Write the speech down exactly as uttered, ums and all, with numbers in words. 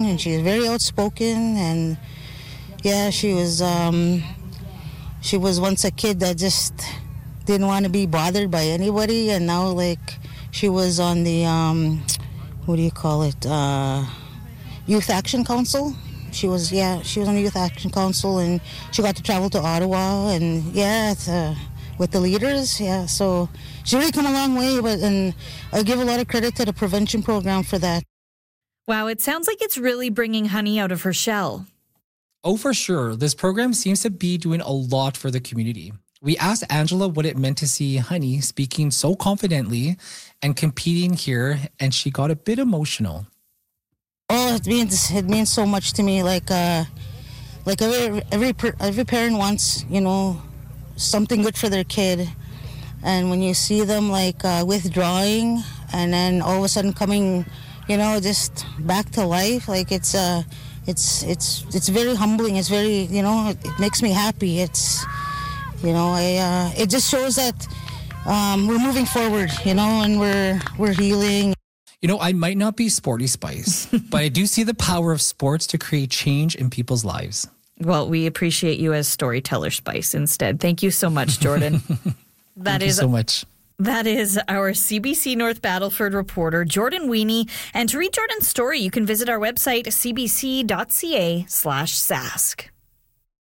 and she's very outspoken. And yeah, she was um, she was once a kid that just didn't want to be bothered by anybody, and now like she was on the um, what do you call it, uh, Youth Action Council. She was yeah she was on the Youth Action Council, and she got to travel to Ottawa, and yeah to, with the leaders. Yeah, so she's really come a long way. But and I give a lot of credit to the prevention program for that. Wow, it sounds like it's really bringing Honey out of her shell. Oh, for sure. This program seems to be doing a lot for the community. We asked Angela what it meant to see Honey speaking so confidently and competing here, and she got a bit emotional. Oh, it means it means so much to me. Like, uh, like every every every parent wants, you know, something good for their kid, and when you see them like uh, withdrawing and then all of a sudden coming, you know, just back to life, like it's uh, it's it's it's very humbling. It's very, you know, it, it makes me happy. It's, you know, I uh, it just shows that um, we're moving forward, you know, and we're we're healing. You know, I might not be Sporty Spice, but I do see the power of sports to create change in people's lives. Well, we appreciate you as Storyteller Spice instead. Thank you so much, Jordan. That Thank is you so much. That is our C B C North Battleford reporter, Jordan Weenie. And to read Jordan's story, you can visit our website, c b c dot c a slash sask.